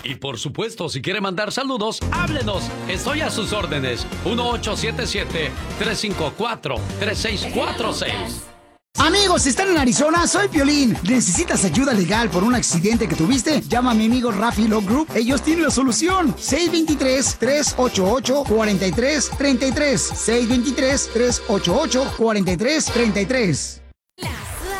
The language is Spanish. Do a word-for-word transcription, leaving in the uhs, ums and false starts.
Y por supuesto, si quiere mandar saludos, háblenos. Estoy a sus órdenes. uno ocho siete siete, tres cinco cuatro, tres seis cuatro seis. Amigos, si están en Arizona, soy Piolín. ¿Necesitas ayuda legal por un accidente que tuviste? Llama a mi amigo Rafi Law Group. Ellos tienen la solución. seis dos tres, tres ocho ocho, cuatro tres tres tres. seis dos tres, tres ocho ocho, cuatro tres tres tres.